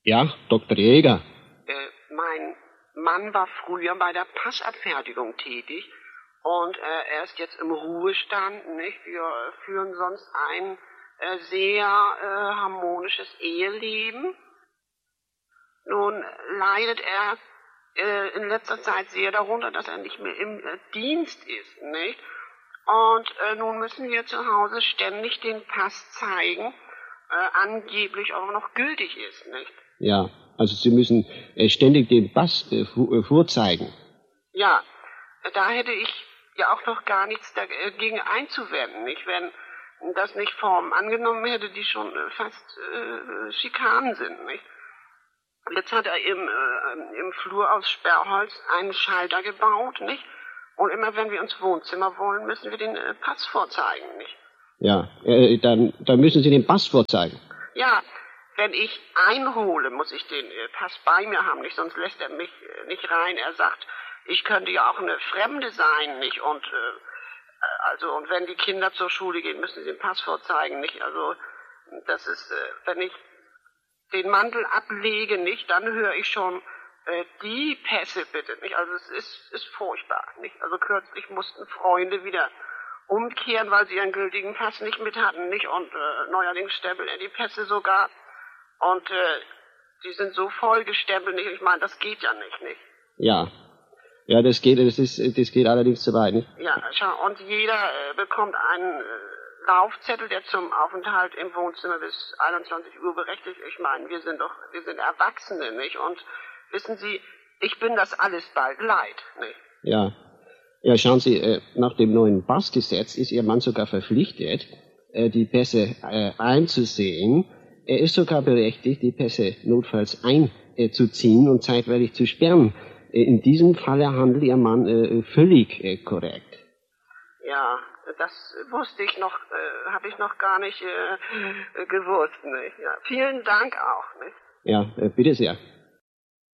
Ja, Dr. Jäger. Mein Mann war früher bei der Passabfertigung tätig und er ist jetzt im Ruhestand, nicht? Wir führen sonst ein sehr harmonisches Eheleben. Nun leidet er in letzter Zeit sehr darunter, dass er nicht mehr im Dienst ist, nicht? Und nun müssen wir zu Hause ständig den Pass zeigen, angeblich auch noch gültig ist, nicht? Ja, also Sie müssen ständig den Pass vorzeigen. Ja, da hätte ich ja auch noch gar nichts dagegen einzuwenden, nicht? Wenn das nicht Formen angenommen hätte, die schon fast Schikanen sind, nicht? Jetzt hat er im Flur aus Sperrholz einen Schalter gebaut, nicht? Und immer wenn wir ins Wohnzimmer wollen, müssen wir den Pass vorzeigen, nicht? Ja, dann müssen Sie den Pass vorzeigen. Ja, wenn ich einhole, muss ich den Pass bei mir haben, nicht? Sonst lässt er mich nicht rein. Er sagt, ich könnte ja auch eine Fremde sein, nicht? Und und wenn die Kinder zur Schule gehen, müssen sie den Pass vorzeigen, nicht? Also das ist, wenn ich den Mantel ablege, nicht, dann höre ich schon die Pässe bitte, nicht? Also es ist furchtbar, nicht? Also kürzlich mussten Freunde wieder umkehren, weil sie ihren gültigen Pass nicht mit hatten, nicht? Und neuerdings stempelt er die Pässe sogar. Und die sind so voll gestempelt, nicht? Ich meine, das geht ja nicht? Ja. Ja, das geht allerdings zu weit, nicht? Ja, schau, und jeder bekommt einen Laufzettel, der zum Aufenthalt im Wohnzimmer bis 21 Uhr berechtigt. Ich meine, wir sind Erwachsene, nicht? Und wissen Sie, ich bin das alles bald leid, nicht? Ja. Ja, schauen Sie, nach dem neuen Passgesetz ist Ihr Mann sogar verpflichtet, die Pässe einzusehen. Er ist sogar berechtigt, die Pässe notfalls einzuziehen und zeitweilig zu sperren. In diesem Falle handelt Ihr Mann völlig korrekt. Ja, das wusste ich noch, habe ich noch gar nicht gewusst, nicht? Ja, vielen Dank auch, nicht? Ja, bitte sehr.